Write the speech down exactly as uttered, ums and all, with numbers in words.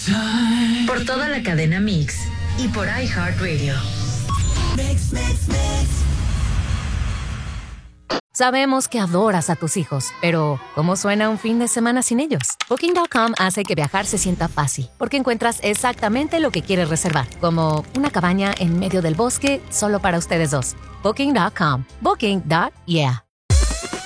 Por toda la cadena Mix y por iHeartRadio. Mix, mix, mix. Sabemos que adoras a tus hijos, pero ¿cómo suena un fin de semana sin ellos? Booking punto com hace que viajar se sienta fácil, porque encuentras exactamente lo que quieres reservar, como una cabaña en medio del bosque solo para ustedes dos. Booking punto com. Booking. Yeah.